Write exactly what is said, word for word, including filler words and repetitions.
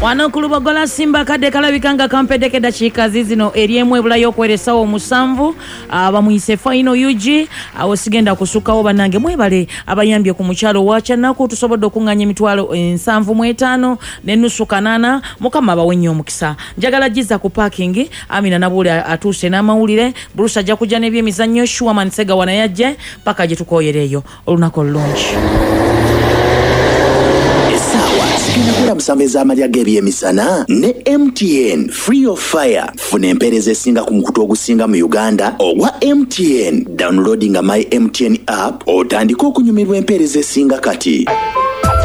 Wano kulubogola Simba kadde kalabikanga kampedeke dakiika zino eriemu ebulayo okweresawo omusanvu abamuyise final U G awo sigenda kusukawo banange mwebale abayambye ku mukyalo wacha nako tusobodde okunganya emitwalo ensanvu mu etaano n'ennusu kanaana mukama bawenye omukisa njagala jiza ku parking Amina Nabule atuse n'amawulire Bruce ajja kujja n'ebyemizannyo Shua Mansega wanayajje paka gye tukoyereyo olunako lunch. Sikina kula msambeza amalya g'ebyemisana ne M T N Free of Fire. Funa empereza esinga ku mukutu ogusinga mu Uganda ogwa M T N. Downloading my M T N app otandika okunyumirwa empereza esinga kati.